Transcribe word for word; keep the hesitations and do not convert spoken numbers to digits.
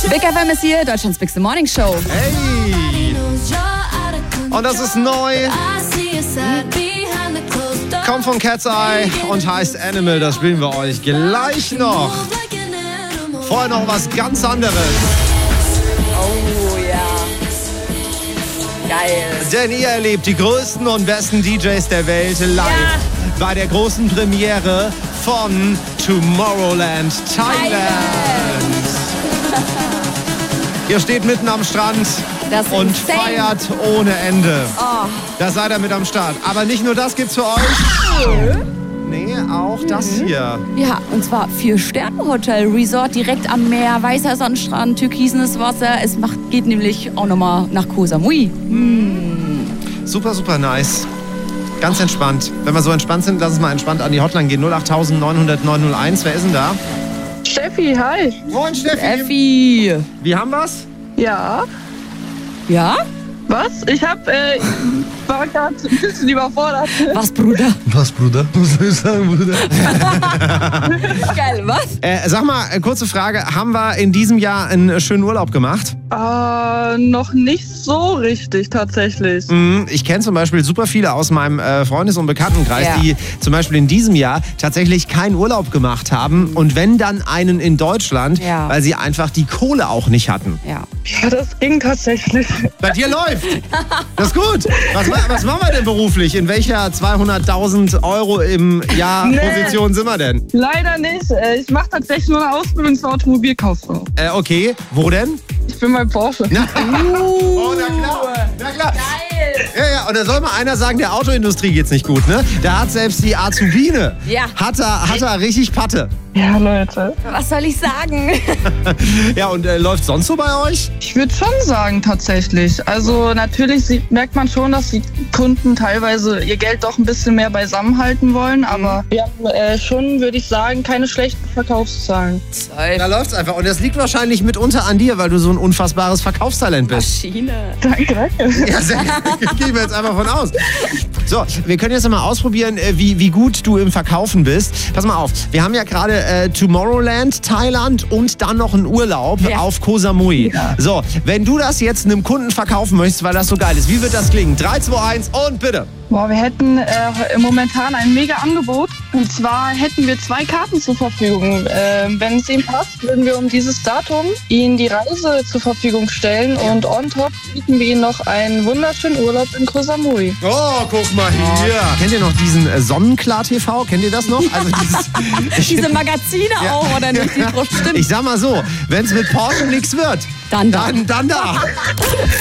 Big F M ist hier, Deutschlands Big Morning Show. Hey! Und das ist neu. Kommt von Cat's Eye und heißt Animal. Das spielen wir euch gleich noch. Vorher noch was ganz anderes. Oh ja. Geil. Denn ihr erlebt die größten und besten D Js der Welt live Ja. bei der großen Premiere von Tomorrowland Thailand. Ihr steht mitten am Strand Das ist und insane. feiert ohne Ende. Oh. Da seid ihr mit am Start. Aber nicht nur das gibt's für euch. Nee, auch das hier. Ja, und zwar Vier-Sterne-Hotel, Resort direkt am Meer, weißer Sonnenstrand, türkisenes Wasser. Es macht, geht nämlich auch nochmal nach Koh Samui. Super, super nice. Ganz entspannt. Wenn wir so entspannt sind, lass uns mal entspannt an die Hotline gehen. null acht neun null null neun null eins. Wer ist denn da? Steffi, hi. Moin, Steffi. Effi. Wir haben was? Ja. Ja? Was? Ich hab, äh, war gerade ein bisschen überfordert. Was, Bruder? Was, Bruder? Was soll ich sagen, Bruder? Geil, was? Äh, sag mal, äh, kurze Frage. Haben wir in diesem Jahr einen schönen Urlaub gemacht? Äh, noch nicht so richtig, tatsächlich. Mhm, ich kenne zum Beispiel super viele aus meinem äh, Freundes- und Bekanntenkreis, Ja. die zum Beispiel in diesem Jahr tatsächlich keinen Urlaub gemacht haben. Und wenn dann einen in Deutschland, Ja. weil sie einfach die Kohle auch nicht hatten. Ja. Ja, das ging tatsächlich. Bei dir läuft. Das ist gut. Was, ma- was machen wir denn beruflich? In welcher zweihunderttausend Euro im Jahr Nee. Position sind wir denn? Leider nicht. Äh, Ich mache tatsächlich nur eine Ausbildung zur Automobilkauffrau. Äh, okay, wo denn? Ich bin bei Porsche. Na, oh, na klar. Na klar. Geil. Ja, ja, und da soll mal einer sagen, der Autoindustrie geht's nicht gut, ne? Da hat selbst die Azubine, Ja. hat er, hat er richtig Patte. Ja, Leute. Was soll ich sagen? Ja, und äh, läuft sonst so bei euch? Ich würde schon sagen, tatsächlich. Also natürlich sieht, merkt man schon, dass die Kunden teilweise ihr Geld doch ein bisschen mehr beisammen halten wollen. Aber wir haben äh, schon, würde ich sagen, keine schlechten Verkaufszahlen. Da läuft's einfach. Und das liegt wahrscheinlich mitunter an dir, weil du so ein unfassbares Verkaufstalent bist. Maschine. Danke, danke. Ja, sehr, gehen wir jetzt einfach von aus. So, wir können jetzt mal ausprobieren, äh, wie, wie gut du im Verkaufen bist. Pass mal auf, wir haben ja gerade äh, Tomorrowland, Thailand und dann noch einen Urlaub Ja. auf Koh Samui. Ja. So, wenn du das jetzt einem Kunden verkaufen möchtest, weil das so geil ist, wie wird das klingen? drei, zwei, eins und bitte. Boah, wir hätten äh, momentan ein mega Angebot. Und zwar hätten wir zwei Karten zur Verfügung. Äh, wenn es Ihnen passt, würden wir um dieses Datum Ihnen die Reise zur Verfügung stellen. Und on top bieten wir Ihnen noch einen wunderschönen Urlaub in Koh Samui. Oh, guck mal hier. Kennt ihr noch diesen äh, Sonnenklar-T V? Kennt ihr das noch? Also dieses, Diese Magazine Ja. auch, oder nicht? Die Brust stimmt. ich sag mal so, wenn es mit Porsche nichts wird, Dann da. dann, dann da.